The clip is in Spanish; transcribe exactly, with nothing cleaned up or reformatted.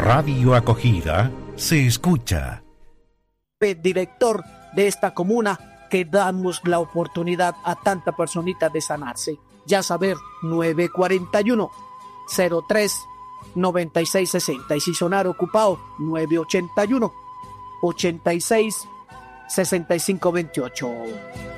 Radio Acogida se escucha. Director de esta comuna, que damos la oportunidad a tanta personita de sanarse. Ya saber, nueve cuatro uno, cero tres, noventa y seis sesenta. Y si sonar ocupado, nueve ocho uno, ochenta y seis, sesenta y cinco veintiocho.